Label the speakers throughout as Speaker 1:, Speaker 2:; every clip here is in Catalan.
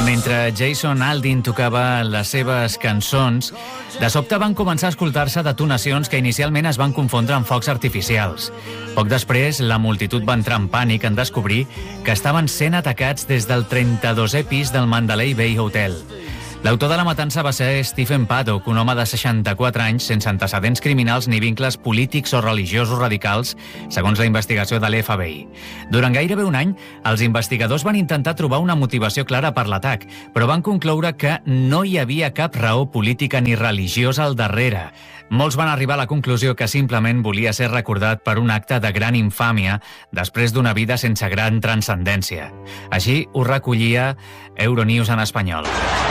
Speaker 1: Mentre Jason Aldean tocava les seves cançons, de sobte van començar a escoltar-se detonacions que inicialment es van confondre amb focs artificials. Poc després, la multitud va entrar en pànic en descobrir que estaven sent atacats des del 32è pis del Mandalay Bay Hotel. L'autor de la matança va ser Stephen Paddock, un home de 64 anys sense antecedents criminals ni vincles polítics o religiosos radicals, segons la investigació de l'FBI. Durant gairebé un any, els investigadors van intentar trobar una motivació clara per l'atac, però van concloure que no hi havia cap raó política ni religiosa al darrere. Molts van arribar a la conclusió que simplement volia ser recordat per un acte de gran infàmia després d'una vida sense gran transcendència. Així ho recollia Euronews en espanyol.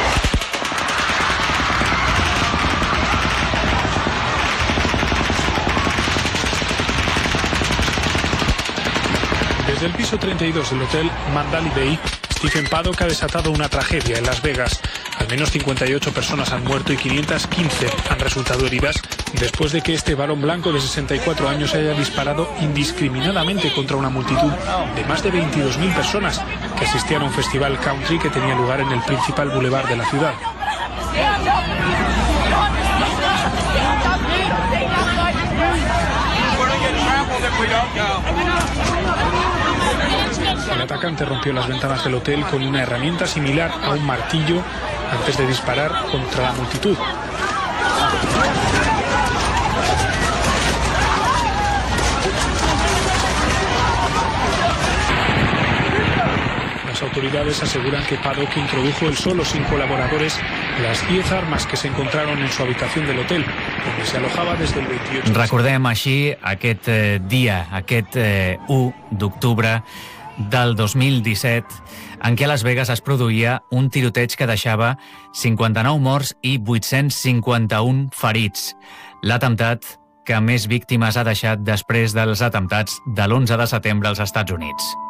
Speaker 2: Desde el piso 32 del hotel Mandalay Bay, Stephen Paddock ha desatado una tragedia en Las Vegas. Al menos 58 personas han muerto y 515 han resultado heridas después de que este varón blanco de 64 años haya disparado indiscriminadamente contra una multitud de más de 22.000 personas que asistían a un festival country que tenía lugar en el principal bulevar de la ciudad. El atacante rompió las ventanas del hotel con una herramienta similar a un martillo antes de disparar contra la multitud. Las autoridades aseguran que Paddock introdujo él solo, sin colaboradores, las 10 armas que se encontraron en su habitación del hotel, donde se alojaba desde el 28.
Speaker 1: Recordem així aquest dia, aquest 1 d'octubre del 2017, en què a Las Vegas es produïa un tiroteig que deixava 59 morts i 851 ferits. L'atemptat que més víctimes ha deixat després dels atemptats de l'11 de setembre als Estats Units.